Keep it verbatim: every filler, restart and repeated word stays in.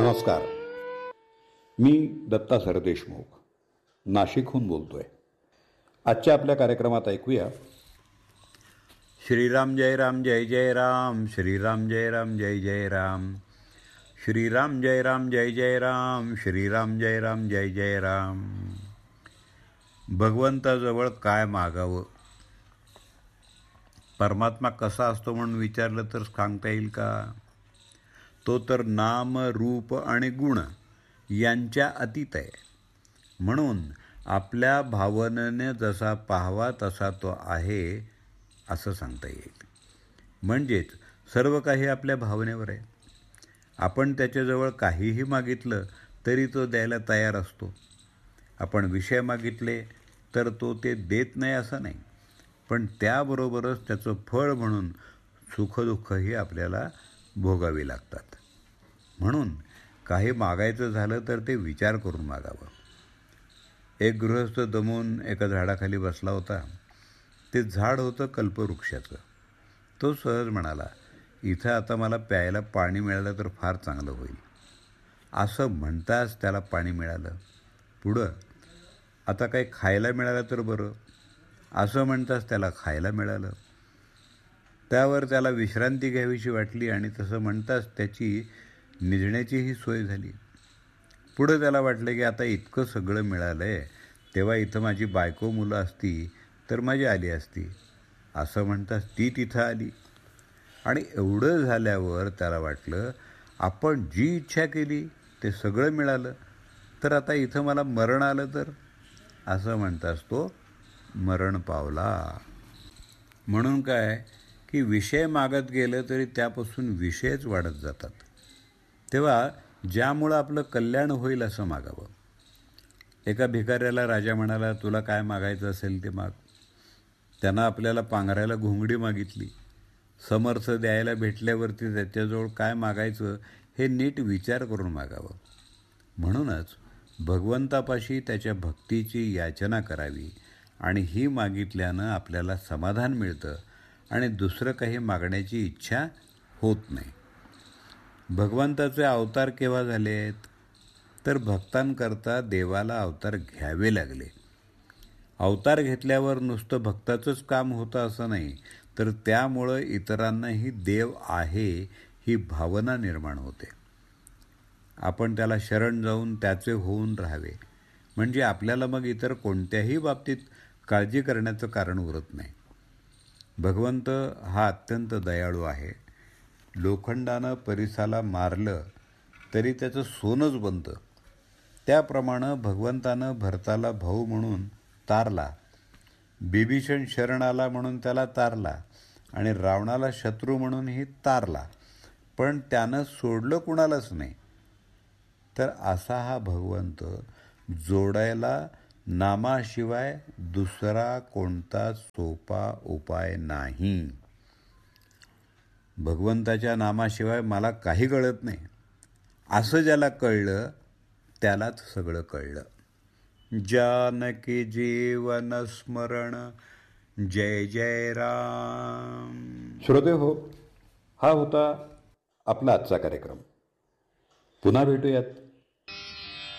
नमस्कार. मी दत्ता सरदेशमुख नाशिकहून बोलतोय. आजच्या आपल्या कार्यक्रमात ऐकूया श्रीराम जय राम जय जय राम, श्रीराम जय राम जय जय राम, श्रीराम जय राम जय जय राम, श्रीराम जय राम जय जय राम. भगवंताजवळ काय मागावं? परमात्मा कसा असतो म्हणून विचारलं तर सांगता येईल का? तो तर नाम, रूप आणि गुण यांच्या अतीत आहे. म्हणून आपल्या भावनेने जसा पाहावा तसा तो आहे असं सांगता येईल. म्हणजेच सर्व काही आपल्या भावनेवर आहे. आपण त्याच्याजवळ काहीही मागितलं तरी तो द्यायला तयार असतो. आपण विषय मागितले तर तो ते देत नाही असं नाही, पण त्याबरोबरच त्याचं फळ म्हणून सुखदुःखही आपल्याला भोगावी लागतात. म्हणून काही मागायचं झालं तर ते विचार करून मागावं. एक गृहस्थ दमून एका झाडाखाली बसला होता. ते झाड होतं कल्पवृक्षाचं. तो सहज म्हणाला, इथं आता मला प्यायला पाणी मिळालं तर फार चांगलं होईल. असं म्हणताच त्याला पाणी मिळालं. पुढं आता काही खायला मिळालं तर बरं, असं म्हणताच त्याला खायला मिळालं. त्यावर त्याला विश्रांती घ्यावीशी वाटली आणि तसं म्हणताच त्याची निजण्याचीही सोय झाली. पुढं त्याला वाटलं की आता इतकं सगळं मिळालं आहे, तेव्हा इथं माझी बायको मुलं असती तर मजा आली असती. असं म्हणताच ती तिथं आली. आणि एवढं झाल्यावर त्याला वाटलं, आपण जी इच्छा केली ते सगळं मिळालं, तर आता इथं मला मरण आलं तर? असं म्हणताच तो मरण पावला. म्हणून काय की विषय मागत गेलं तरी त्यापासून विषयच वाढत जातात. तेव्हा ज्यामुळं आपलं कल्याण होईल असं मागावं. एका भिकाऱ्याला राजा म्हणाला, तुला काय मागायचं असेल ते माग. त्यानं आपल्याला पांघरायला घोंगडी मागितली. समर्थ द्यायला भेटल्यावरती त्याच्याजवळ काय मागायचं हे नीट विचार करून मागावं. म्हणूनच भगवंतापाशी त्याच्या भक्तीची याचना करावी आणि ही मागितल्यानं आपल्याला समाधान मिळतं आणि दुसरं काही मागण्याची इच्छा होत नाही. भगवंताचे अवतार केव्हा झाले आहेत? तर भक्तांकरता देवाला अवतार घ्यावे लागले. अवतार घेतल्यावर नुसतं भक्ताचंच काम होतं असं नाही, तर त्यामुळं इतरांनाही देव आहे ही भावना निर्माण होते. आपण त्याला शरण जाऊन त्याचे होऊन राहावे, म्हणजे आपल्याला मग इतर कोणत्याही बाबतीत काळजी करण्याचं कारण उरत नाही. भगवंत हा अत्यंत दयाळू आहे. लोखंडानं परिसाला मारलं तरी त्याचं सोनंच बनतं. त्याप्रमाणे भगवंतानं भरताला भाऊ म्हणून तारला, बिभीषण शरण आला म्हणून त्याला तारला आणि रावणाला शत्रू म्हणूनही तारला, पण त्यानं सोडलं कुणालाच नाही. तर असा हा भगवंत जोडायला नामाशिवाय दुसरा कोणता सोपा उपाय नाही. भगवंताच्या नामाशिवाय मला काही कळत नाही असं ज्याला कळलं त्यालाच सगळं कळलं. जानकी जीवन स्मरण जय जय राम. श्रोते हो, हा होता आपला आजचा कार्यक्रम. पुन्हा भेटूयात